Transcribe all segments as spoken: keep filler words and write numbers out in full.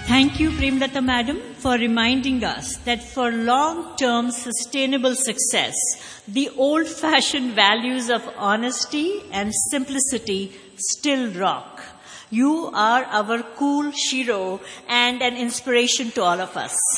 Thank you, Premlata Madam, for reminding us that for long-term sustainable success, the old-fashioned values of honesty and simplicity still rock. You are our cool Shiro and an inspiration to all of us.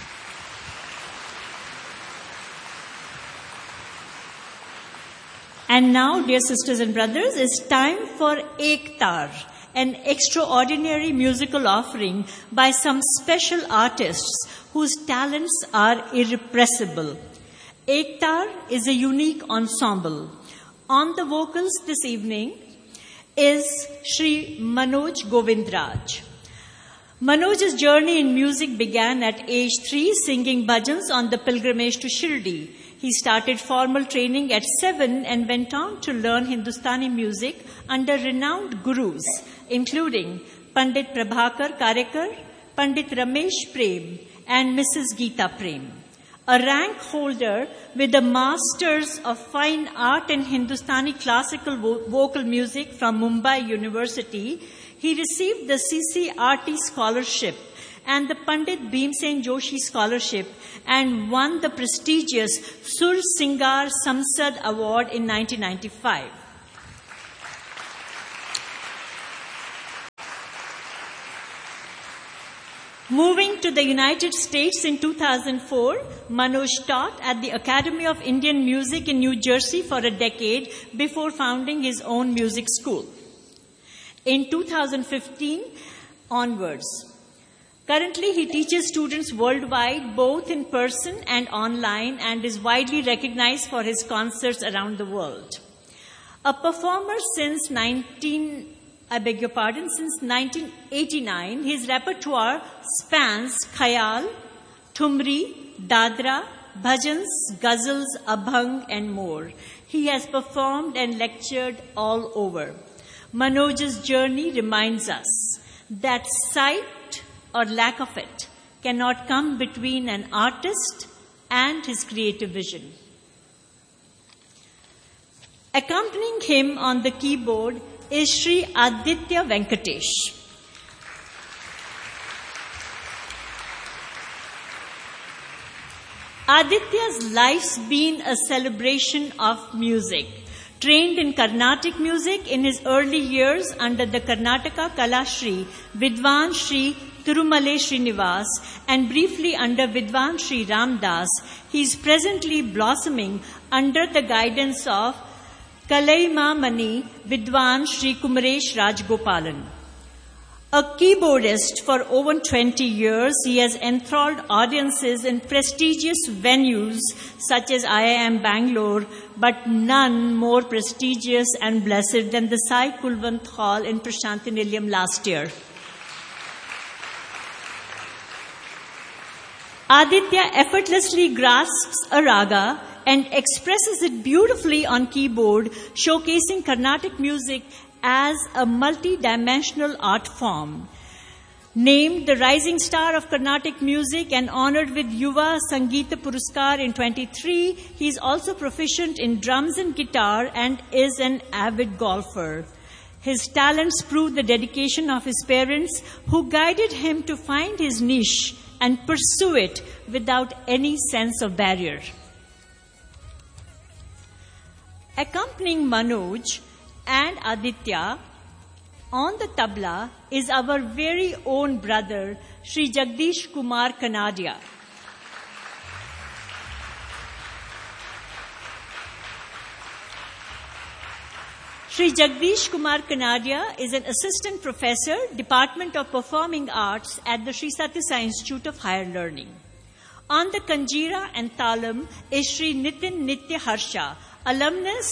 And now, dear sisters and brothers, it's time for Ektar, an extraordinary musical offering by some special artists whose talents are irrepressible. Ektar is a unique ensemble. On the vocals this evening is Shri Manoj Govindraj. Manoj's journey in music began at age three, singing bhajans on the pilgrimage to Shirdi. He started formal training at seven and went on to learn Hindustani music under renowned gurus, including Pandit Prabhakar Karekar, Pandit Ramesh Prem, and Missus Geeta Prem. A rank holder with a Masters of Fine Art in Hindustani Classical vo- Vocal Music from Mumbai University, he received the C C R T Scholarship and the Pandit Bhimsen Joshi Scholarship and won the prestigious Sur Singar Samsad Award in nineteen ninety-five. Moving to the United States in two thousand four, Manoj taught at the Academy of Indian Music in New Jersey for a decade before founding his own music school. In two thousand fifteen onwards, currently he teaches students worldwide, both in person and online, and is widely recognized for his concerts around the world. A performer since nineteen I beg your pardon, since nineteen eighty-nine, his repertoire spans Khayal, Thumri, Dadra, Bhajans, Ghazals, Abhang, and more. He has performed and lectured all over. Manoj's journey reminds us that sight or lack of it cannot come between an artist and his creative vision. Accompanying him on the keyboard is Shri Aditya Venkatesh. Aditya's life's been a celebration of music. Trained in Carnatic music in his early years under the Karnataka Kalashri, Vidwan Shri Tirumale Srinivas, and briefly under Vidwan Shri Ramdas, he is presently blossoming under the guidance of Kalaima Mani Vidwan Shri Kumaresh Rajgopalan. A keyboardist for over twenty years, he has enthralled audiences in prestigious venues such as I I M Bangalore, but none more prestigious and blessed than the Sai Kulwant Hall in Prasanthi Nilayam last year. Aditya effortlessly grasps a raga and expresses it beautifully on keyboard, showcasing Carnatic music as a multi-dimensional art form. Named the Rising Star of Carnatic Music and honored with Yuva Sangeeta Puruskar in twenty-three, he is also proficient in drums and guitar and is an avid golfer. His talents prove the dedication of his parents, who guided him to find his niche and pursue it without any sense of barrier. Accompanying Manoj and Aditya on the tabla is our very own brother, Shri Jagdish Kumar Kanadia. Shri Jagdish Kumar Kanadia is an assistant professor, Department of Performing Arts at the Sri Satya Sai Institute of Higher Learning. On the Kanjira and Talam is Shri Nitin Nitya Harsha, alumnus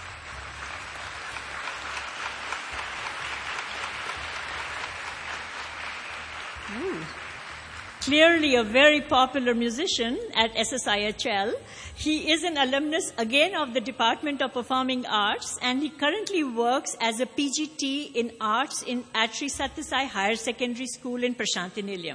Ooh. Clearly a very popular musician at S S I H L. He is an alumnus again of the Department of Performing Arts, and he currently works as a P G T in arts in at Sri Satya Sai Higher Secondary School in Prasanthi Nilayam.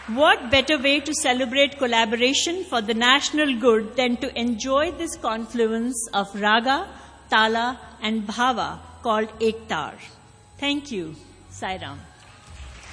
What better way to celebrate collaboration for the national good than to enjoy this confluence of raga, tala, and bhava called Ektar? Thank you. Sai Ram.